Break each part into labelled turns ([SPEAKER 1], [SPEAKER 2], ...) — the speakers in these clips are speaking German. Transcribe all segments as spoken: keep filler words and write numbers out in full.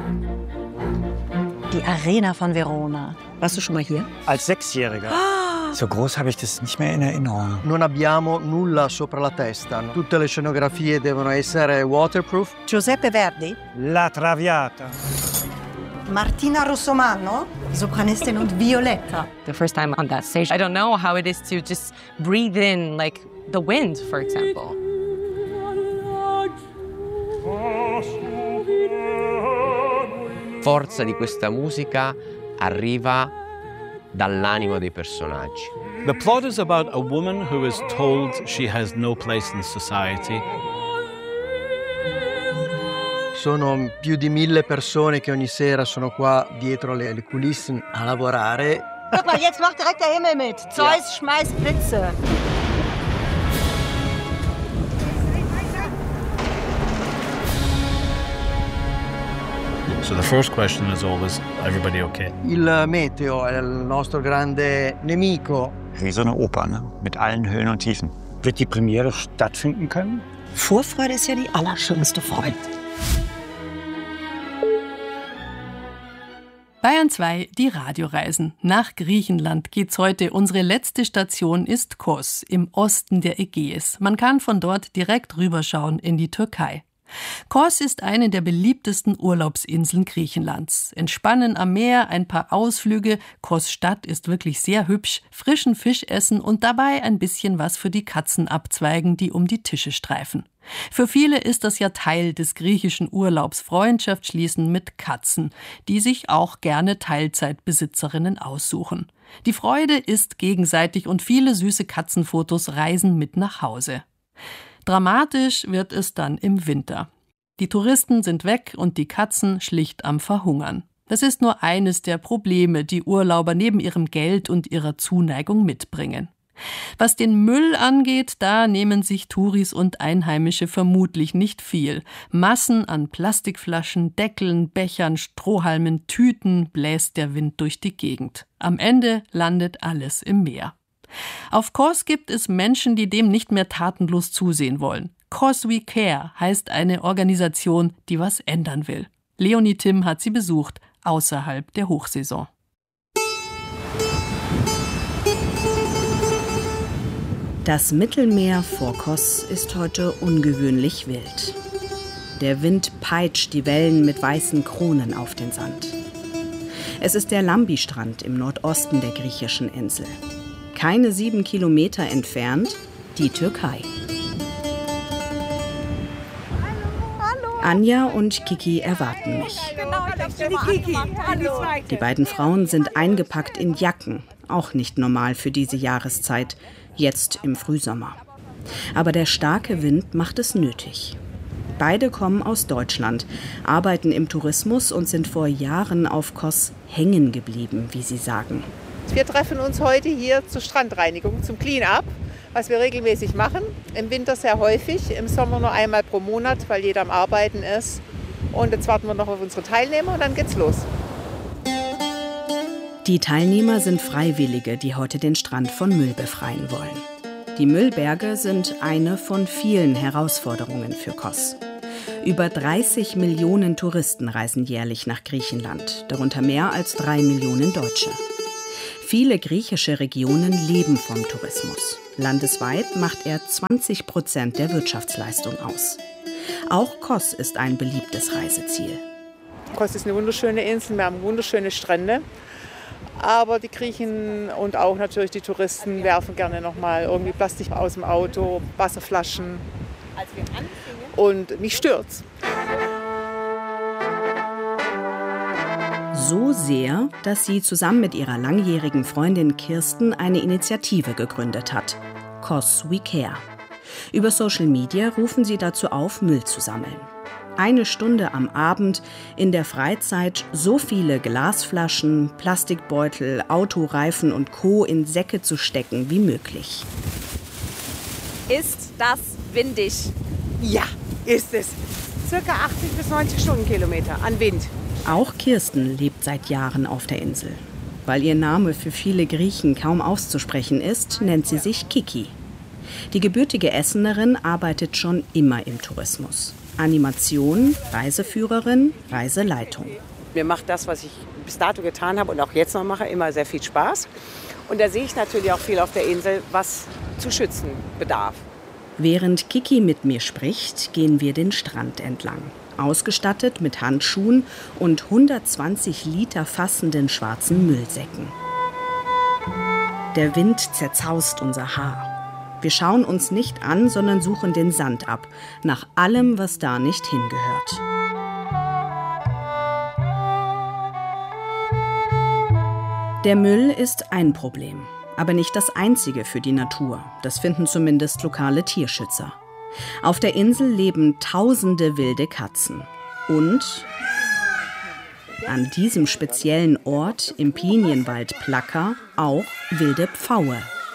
[SPEAKER 1] Die Arena von Verona.
[SPEAKER 2] Warst du schon mal hier?
[SPEAKER 3] Als Sechsjähriger. So groß habe ich das nicht mehr in Erinnerung.
[SPEAKER 4] Non abbiamo nulla sopra la testa. Tutte le scenografie devono essere waterproof.
[SPEAKER 1] Giuseppe Verdi.
[SPEAKER 3] La Traviata.
[SPEAKER 1] Martina Russomano, Sopranistin und Violetta.
[SPEAKER 5] The first time on that stage, I don't know how it is to just breathe in, like the wind, for example.
[SPEAKER 6] Forza di questa musica arriva dall'animo dei personaggi.
[SPEAKER 7] The plot is about a woman who is told she has no place in society.
[SPEAKER 4] Sono più di mille persone che ogni sera sono qua dietro le, le culisse a lavorare.
[SPEAKER 1] Guck mal, jetzt macht direkt der Himmel mit. Zeus schmeißt Blitze.
[SPEAKER 7] So the first question is always, everybody okay?
[SPEAKER 4] Il meteo è il nostro grande nemico.
[SPEAKER 3] Wie so eine Oper, ne? Mit allen Höhen und Tiefen. Wird die Premiere stattfinden können?
[SPEAKER 2] Vorfreude ist ja die allerschönste Freude.
[SPEAKER 8] Bayern zwei, die Radioreisen. Nach Griechenland geht's heute. Unsere letzte Station ist Kos im Osten der Ägäis. Man kann von dort direkt rüberschauen in die Türkei. Kos ist eine der beliebtesten Urlaubsinseln Griechenlands. Entspannen am Meer, ein paar Ausflüge, Kos Stadt ist wirklich sehr hübsch, frischen Fisch essen und dabei ein bisschen was für die Katzen abzweigen, die um die Tische streifen. Für viele ist das ja Teil des griechischen Urlaubs, Freundschaft schließen mit Katzen, die sich auch gerne Teilzeitbesitzerinnen aussuchen. Die Freude ist gegenseitig und viele süße Katzenfotos reisen mit nach Hause. Dramatisch wird es dann im Winter. Die Touristen sind weg und die Katzen schlicht am Verhungern. Das ist nur eines der Probleme, die Urlauber neben ihrem Geld und ihrer Zuneigung mitbringen. Was den Müll angeht, da nehmen sich Touris und Einheimische vermutlich nicht viel. Massen an Plastikflaschen, Deckeln, Bechern, Strohhalmen, Tüten bläst der Wind durch die Gegend. Am Ende landet alles im Meer. Auf Kos gibt es Menschen, die dem nicht mehr tatenlos zusehen wollen. Kos We Care heißt eine Organisation, die was ändern will. Leonie Timm hat sie besucht, außerhalb der Hochsaison.
[SPEAKER 2] Das Mittelmeer vor Kos ist heute ungewöhnlich wild. Der Wind peitscht die Wellen mit weißen Kronen auf den Sand. Es ist der Lambi-Strand im Nordosten der griechischen Insel. Keine sieben Kilometer entfernt die Türkei. Anja und Kiki erwarten mich. Die beiden Frauen sind eingepackt in Jacken, auch nicht normal für diese Jahreszeit, jetzt im Frühsommer. Aber der starke Wind macht es nötig. Beide kommen aus Deutschland, arbeiten im Tourismus und sind vor Jahren auf Kos hängen geblieben, wie sie sagen.
[SPEAKER 9] Wir treffen uns heute hier zur Strandreinigung, zum Clean-up, was wir regelmäßig machen. Im Winter sehr häufig, im Sommer nur einmal pro Monat, weil jeder am Arbeiten ist. Und jetzt warten wir noch auf unsere Teilnehmer und dann geht's los.
[SPEAKER 2] Die Teilnehmer sind Freiwillige, die heute den Strand von Müll befreien wollen. Die Müllberge sind eine von vielen Herausforderungen für Kos. Über dreißig Millionen Touristen reisen jährlich nach Griechenland, darunter mehr als drei Millionen Deutsche. Viele griechische Regionen leben vom Tourismus. Landesweit macht er zwanzig Prozent der Wirtschaftsleistung aus. Auch Kos ist ein beliebtes Reiseziel.
[SPEAKER 9] Kos ist eine wunderschöne Insel, wir haben wunderschöne Strände. Aber die Griechen und auch natürlich die Touristen werfen gerne noch mal irgendwie Plastik aus dem Auto, Wasserflaschen. Und mich stört's.
[SPEAKER 2] So sehr, dass sie zusammen mit ihrer langjährigen Freundin Kirsten eine Initiative gegründet hat. Kos We Care. Über Social Media rufen sie dazu auf, Müll zu sammeln. Eine Stunde am Abend, in der Freizeit so viele Glasflaschen, Plastikbeutel, Autoreifen und Co. in Säcke zu stecken wie möglich.
[SPEAKER 10] Ist das windig?
[SPEAKER 9] Ja, ist es. Circa achtzig bis neunzig Stundenkilometer an Wind.
[SPEAKER 2] Auch Kirsten lebt seit Jahren auf der Insel. Weil ihr Name für viele Griechen kaum auszusprechen ist, nennt sie sich Kiki. Die gebürtige Essenerin arbeitet schon immer im Tourismus. Animation, Reiseführerin, Reiseleitung.
[SPEAKER 10] Mir macht das, was ich bis dato getan habe und auch jetzt noch mache, immer sehr viel Spaß. Und da sehe ich natürlich auch viel auf der Insel, was zu schützen bedarf.
[SPEAKER 2] Während Kiki mit mir spricht, gehen wir den Strand entlang. Ausgestattet mit Handschuhen und hundertzwanzig Liter fassenden schwarzen Müllsäcken. Der Wind zerzaust unser Haar. Wir schauen uns nicht an, sondern suchen den Sand ab, nach allem, was da nicht hingehört. Der Müll ist ein Problem, aber nicht das einzige für die Natur. Das finden zumindest lokale Tierschützer. Auf der Insel leben tausende wilde Katzen. Und an diesem speziellen Ort im Pinienwald Plaka auch wilde Pfaue.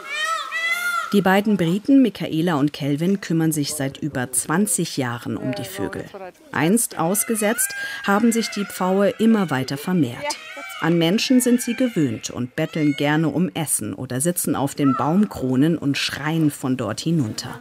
[SPEAKER 2] Die beiden Briten, Michaela und Kelvin, kümmern sich seit über zwanzig Jahren um die Vögel. Einst ausgesetzt, haben sich die Pfaue immer weiter vermehrt. An Menschen sind sie gewöhnt und betteln gerne um Essen oder sitzen auf den Baumkronen und schreien von dort hinunter.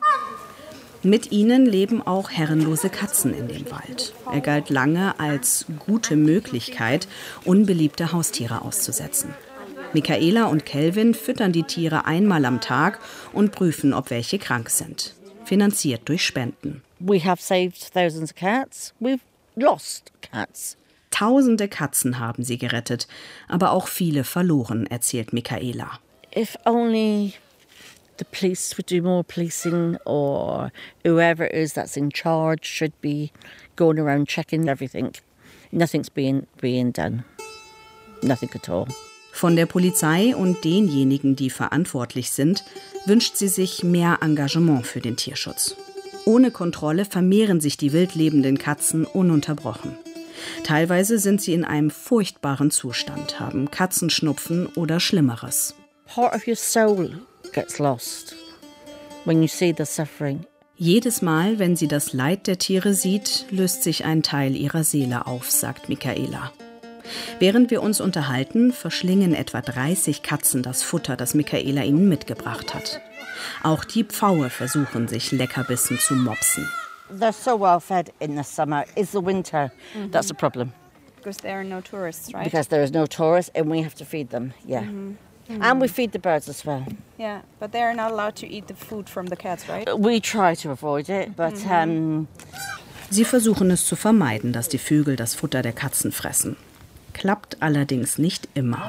[SPEAKER 2] Mit ihnen leben auch herrenlose Katzen in dem Wald. Er galt lange als gute Möglichkeit, unbeliebte Haustiere auszusetzen. Michaela und Kelvin füttern die Tiere einmal am Tag und prüfen, ob welche krank sind. Finanziert durch Spenden.
[SPEAKER 11] We have saved thousands of cats. We've lost cats.
[SPEAKER 2] Tausende Katzen haben sie gerettet, aber auch viele verloren, erzählt Michaela.
[SPEAKER 11] If only the police would do more policing, or whoever it is that's in charge should be going around checking everything. Nothing's being, being done. Nothing at all.
[SPEAKER 2] Von der Polizei und denjenigen, die verantwortlich sind, wünscht sie sich mehr Engagement für den Tierschutz. Ohne Kontrolle vermehren sich die wild lebenden Katzen ununterbrochen. Teilweise sind sie in einem furchtbaren Zustand, haben Katzenschnupfen oder Schlimmeres.
[SPEAKER 11] Part of your soul gets lost when you see the suffering.
[SPEAKER 2] Jedes Mal, wenn sie das Leid der Tiere sieht, löst sich ein Teil ihrer Seele auf, sagt Michaela. Während wir uns unterhalten, verschlingen etwa dreißig Katzen das Futter, das Michaela ihnen mitgebracht hat. Auch die Pfaue versuchen, sich Leckerbissen zu mopsen.
[SPEAKER 11] They're so well fed in the summer. It's the winter mm-hmm. that's the problem.
[SPEAKER 12] Because there are no tourists, right?
[SPEAKER 11] Because there is no tourists and we have to feed them, yeah. Mm-hmm. Mm-hmm. And we feed the birds as well.
[SPEAKER 12] Yeah, but they're not allowed to eat the food from the cats, right?
[SPEAKER 11] We try to avoid it, but... Mm-hmm. um,
[SPEAKER 2] Sie versuchen es zu vermeiden, dass die Vögel das Futter der Katzen fressen. Klappt allerdings nicht immer.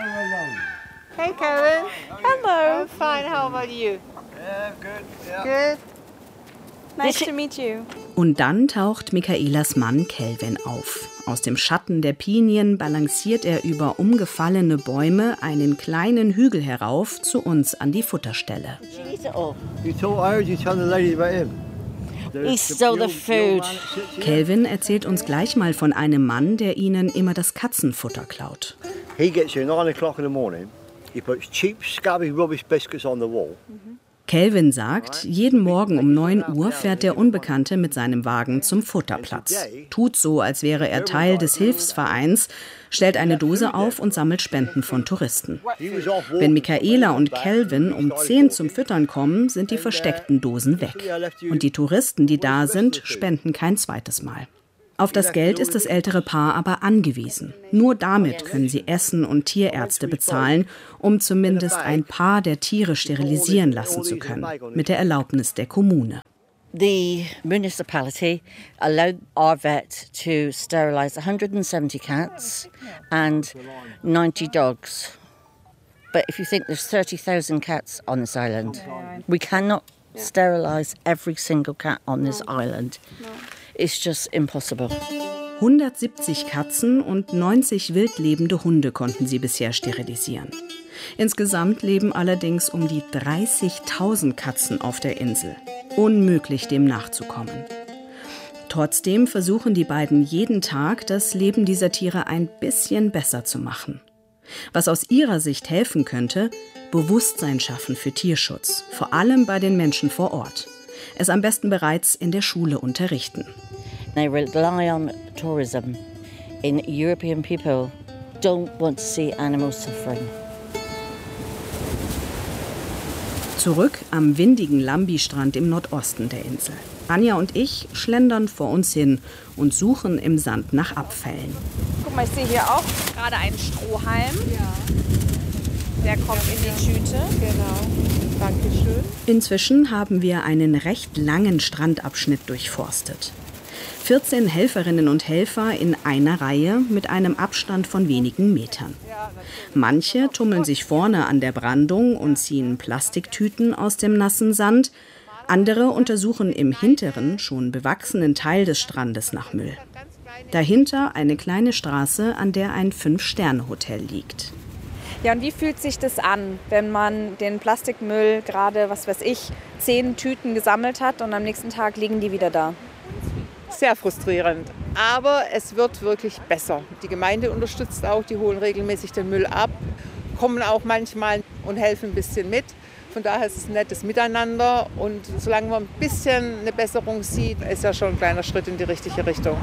[SPEAKER 9] Hey Kevin. Hello. I'm fine. How about you?
[SPEAKER 12] Yeah, good. Yeah. Good. Nice to meet you.
[SPEAKER 2] Und dann taucht Michaelas Mann Kelvin auf. Aus dem Schatten der Pinien balanciert er über umgefallene Bäume einen kleinen Hügel herauf zu uns an die Futterstelle.
[SPEAKER 11] He stole the food.
[SPEAKER 2] Kelvin erzählt uns gleich mal von einem Mann, der ihnen immer das Katzenfutter klaut.
[SPEAKER 13] He gets here nine o'clock in the morning. He puts cheap, scabby rubbish biscuits on the wall.
[SPEAKER 2] Kelvin sagt, jeden Morgen um neun Uhr fährt der Unbekannte mit seinem Wagen zum Futterplatz. Tut so, als wäre er Teil des Hilfsvereins, stellt eine Dose auf und sammelt Spenden von Touristen. Wenn Michaela und Kelvin um zehn zum Füttern kommen, sind die versteckten Dosen weg. Und die Touristen, die da sind, spenden kein zweites Mal. Auf das Geld ist das ältere Paar aber angewiesen. Nur damit können sie Essen und Tierärzte bezahlen, um zumindest ein paar der Tiere sterilisieren lassen zu können, mit der Erlaubnis der Kommune.
[SPEAKER 11] The municipality allowed our vet to sterilize one hundred seventy cats and ninety dogs. But if you think there's thirty thousand cats on this island, we cannot sterilize every single cat on this island. It's just impossible.
[SPEAKER 2] hundertsiebzig Katzen und neunzig wildlebende Hunde konnten sie bisher sterilisieren. Insgesamt leben allerdings um die dreißigtausend Katzen auf der Insel. Unmöglich, dem nachzukommen. Trotzdem versuchen die beiden jeden Tag, das Leben dieser Tiere ein bisschen besser zu machen. Was aus ihrer Sicht helfen könnte, Bewusstsein schaffen für Tierschutz, vor allem bei den Menschen vor Ort. Es am besten bereits in der Schule unterrichten.
[SPEAKER 11] They rely on tourism. In European people don't want to see animals suffering.
[SPEAKER 2] Zurück am windigen Lambi-Strand im Nordosten der Insel. Anja und ich schlendern vor uns hin und suchen im Sand nach Abfällen.
[SPEAKER 14] Guck mal, ich sehe hier auch gerade einen Strohhalm. Ja. Der kommt in die Tüte.
[SPEAKER 9] Genau. Dankeschön.
[SPEAKER 2] Inzwischen haben wir einen recht langen Strandabschnitt durchforstet. vierzehn Helferinnen und Helfer in einer Reihe mit einem Abstand von wenigen Metern. Manche tummeln sich vorne an der Brandung und ziehen Plastiktüten aus dem nassen Sand. Andere untersuchen im hinteren, schon bewachsenen Teil des Strandes nach Müll. Dahinter eine kleine Straße, an der ein Fünf-Sterne-Hotel liegt.
[SPEAKER 14] Ja, und wie fühlt sich das an, wenn man den Plastikmüll gerade, was weiß ich, zehn Tüten gesammelt hat und am nächsten Tag liegen die wieder da?
[SPEAKER 9] Sehr frustrierend, aber es wird wirklich besser. Die Gemeinde unterstützt auch, die holen regelmäßig den Müll ab, kommen auch manchmal und helfen ein bisschen mit. Von daher ist es ein nettes Miteinander und solange man ein bisschen eine Besserung sieht, ist ja schon ein kleiner Schritt in die richtige Richtung.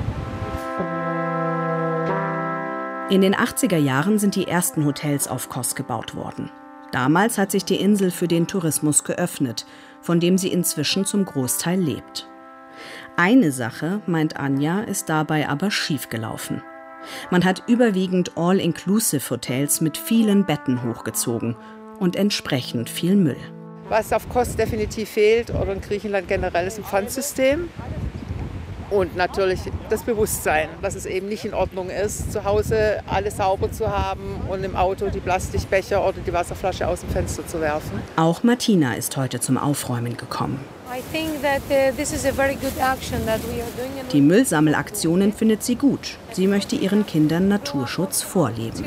[SPEAKER 2] In den achtziger Jahren sind die ersten Hotels auf Kos gebaut worden. Damals hat sich die Insel für den Tourismus geöffnet, von dem sie inzwischen zum Großteil lebt. Eine Sache, meint Anja, ist dabei aber schiefgelaufen. Man hat überwiegend All-Inclusive-Hotels mit vielen Betten hochgezogen und entsprechend viel Müll.
[SPEAKER 9] Was auf Kos definitiv fehlt, oder in Griechenland generell, ist ein Pfandsystem. Und natürlich das Bewusstsein, dass es eben nicht in Ordnung ist, zu Hause alles sauber zu haben und im Auto die Plastikbecher oder die Wasserflasche aus dem Fenster zu werfen.
[SPEAKER 2] Auch Martina ist heute zum Aufräumen gekommen. Die Müllsammelaktionen findet sie gut. Sie möchte ihren Kindern Naturschutz vorleben.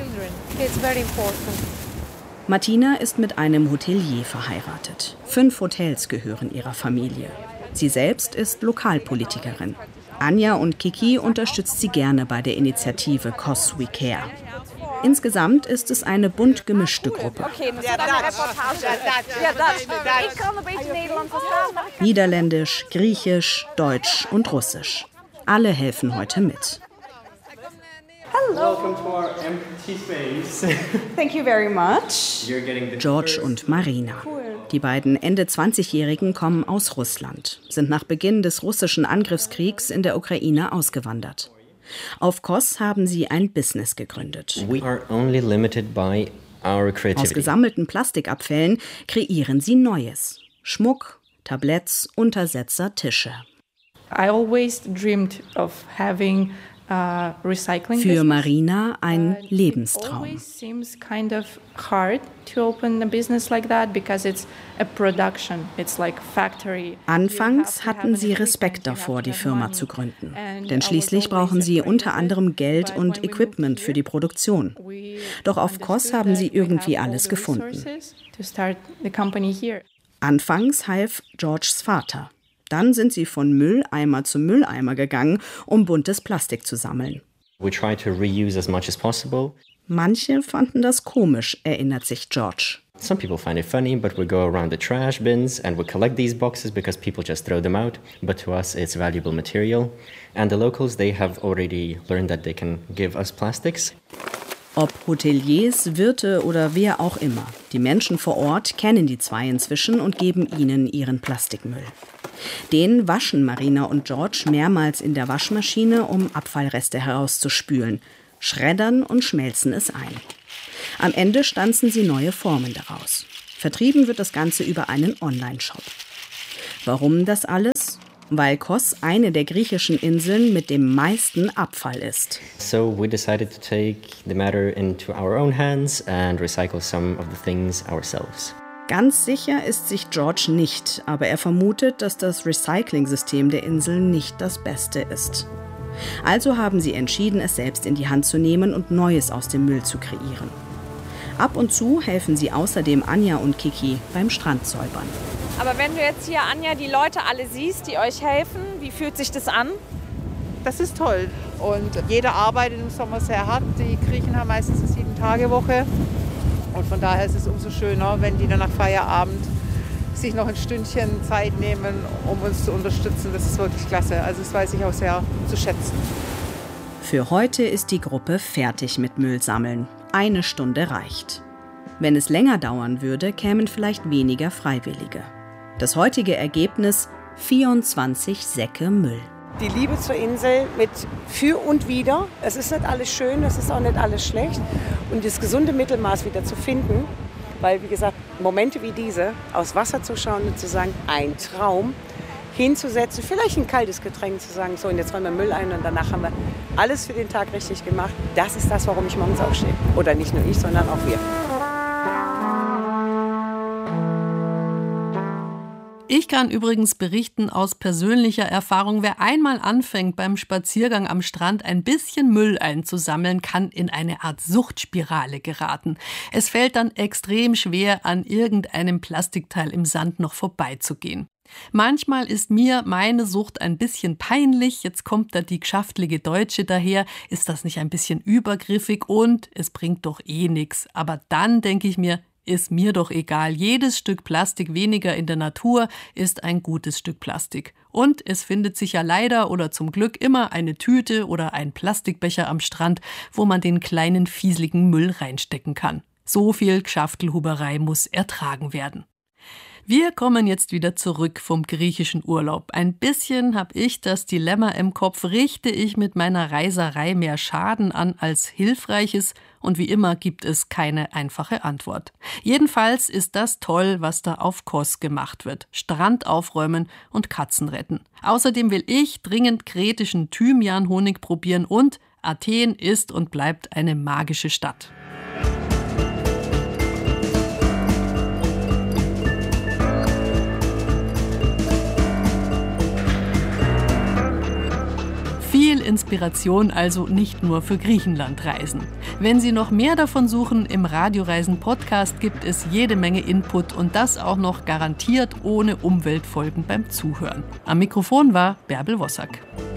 [SPEAKER 2] Martina ist mit einem Hotelier verheiratet. Fünf Hotels gehören ihrer Familie. Sie selbst ist Lokalpolitikerin. Anja und Kiki unterstützt sie gerne bei der Initiative Kos We Care. Insgesamt ist es eine bunt gemischte Gruppe.
[SPEAKER 14] Okay, muss ja, eine Reportage. Ja, Dutch. Ich kann ein bisschen Nederlands verstehen.
[SPEAKER 2] Niederländisch, Griechisch, Deutsch und Russisch. Alle helfen heute mit.
[SPEAKER 15] Hello. Welcome to our empty space.
[SPEAKER 14] Thank you very much.
[SPEAKER 2] George und Marina. Die beiden Ende zwanzigjährigen kommen aus Russland, sind nach Beginn des russischen Angriffskriegs in der Ukraine ausgewandert. Auf Kos haben sie ein Business gegründet.
[SPEAKER 16] We are only limited by our creativity.
[SPEAKER 2] Aus gesammelten Plastikabfällen kreieren sie Neues. Schmuck, Tabletts, Untersetzer, Tische.
[SPEAKER 17] I always dreamed of having
[SPEAKER 2] Für Marina ein Lebenstraum. Anfangs hatten sie Respekt davor, die Firma zu gründen. Denn schließlich brauchen sie unter anderem Geld und Equipment für die Produktion. Doch auf Kos haben sie irgendwie alles gefunden. Anfangs half Georges Vater. Dann sind sie von Mülleimer zu Mülleimer gegangen, um buntes Plastik zu sammeln.
[SPEAKER 16] We try to reuse as much as possible.
[SPEAKER 2] Manche fanden das komisch, erinnert sich George.
[SPEAKER 16] Some people find it funny, but we go around the trash bins and we collect these boxes because people just throw them out. But to us, it's valuable material. And the locals, they have already learned that they can give us plastics.
[SPEAKER 2] Ob Hoteliers, Wirte oder wer auch immer, die Menschen vor Ort kennen die zwei inzwischen und geben ihnen ihren Plastikmüll. Den waschen Marina und George mehrmals in der Waschmaschine, um Abfallreste herauszuspülen, schreddern und schmelzen es ein. Am Ende stanzen sie neue Formen daraus. Vertrieben wird das Ganze über einen Online-Shop. Warum das alles? Weil Kos eine der griechischen Inseln mit dem meisten Abfall ist.
[SPEAKER 16] So we decided to take the matter into our own hands and recycle some of the things ourselves.
[SPEAKER 2] Ganz sicher ist sich George nicht, aber er vermutet, dass das Recycling-System der Insel nicht das Beste ist. Also haben sie entschieden, es selbst in die Hand zu nehmen und Neues aus dem Müll zu kreieren. Ab und zu helfen sie außerdem Anja und Kiki beim Strandsäubern.
[SPEAKER 14] Aber wenn du jetzt hier, Anja, die Leute alle siehst, die euch helfen, wie fühlt sich das an?
[SPEAKER 9] Das ist toll. Und jeder arbeitet im Sommer sehr hart. Die Griechen haben meistens eine Sieben-Tage-Woche. Und von daher ist es umso schöner, wenn die dann nach Feierabend sich noch ein Stündchen Zeit nehmen, um uns zu unterstützen. Das ist wirklich klasse. Also das weiß ich auch sehr zu schätzen.
[SPEAKER 2] Für heute ist die Gruppe fertig mit Müllsammeln. Eine Stunde reicht. Wenn es länger dauern würde, kämen vielleicht weniger Freiwillige. Das heutige Ergebnis: vierundzwanzig Säcke Müll.
[SPEAKER 10] Die Liebe zur Insel mit für und wider. Es ist nicht alles schön, es ist auch nicht alles schlecht. Und das gesunde Mittelmaß wieder zu finden, weil, wie gesagt, Momente wie diese, aus Wasser zu schauen und zu sagen, ein Traum, hinzusetzen, vielleicht ein kaltes Getränk zu sagen, so und jetzt räumen wir Müll ein und danach haben wir alles für den Tag richtig gemacht. Das ist das, warum ich morgens aufstehe. Oder nicht nur ich, sondern auch wir.
[SPEAKER 8] Ich kann übrigens berichten aus persönlicher Erfahrung, wer einmal anfängt, beim Spaziergang am Strand ein bisschen Müll einzusammeln, kann in eine Art Suchtspirale geraten. Es fällt dann extrem schwer, an irgendeinem Plastikteil im Sand noch vorbeizugehen. Manchmal ist mir meine Sucht ein bisschen peinlich, jetzt kommt da die gschaftlige Deutsche daher, ist das nicht ein bisschen übergriffig und es bringt doch eh nichts. Aber dann denke ich mir, ist mir doch egal, jedes Stück Plastik weniger in der Natur ist ein gutes Stück Plastik. Und es findet sich ja leider oder zum Glück immer eine Tüte oder ein Plastikbecher am Strand, wo man den kleinen fieseligen Müll reinstecken kann. So viel Gschaftelhuberei muss ertragen werden. Wir kommen jetzt wieder zurück vom griechischen Urlaub. Ein bisschen habe ich das Dilemma im Kopf, richte ich mit meiner Reiserei mehr Schaden an als Hilfreiches? Und wie immer gibt es keine einfache Antwort. Jedenfalls ist das toll, was da auf Kos gemacht wird. Strand aufräumen und Katzen retten. Außerdem will ich dringend kretischen Thymian-Honig probieren und Athen ist und bleibt eine magische Stadt. Viel Inspiration also nicht nur für Griechenlandreisen. Wenn Sie noch mehr davon suchen, im Radioreisen-Podcast gibt es jede Menge Input und das auch noch garantiert ohne Umweltfolgen beim Zuhören. Am Mikrofon war Bärbel Wossack.